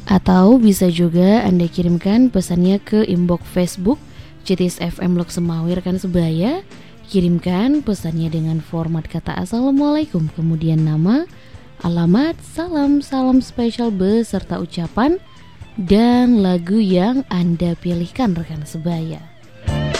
Atau bisa juga Anda kirimkan pesannya ke inbox Facebook CITIS FM Lok Semawi rekan sebaya. Kirimkan pesannya dengan format kata Assalamualaikum, kemudian nama, alamat, salam spesial beserta ucapan dan lagu yang Anda pilihkan rekan sebaya.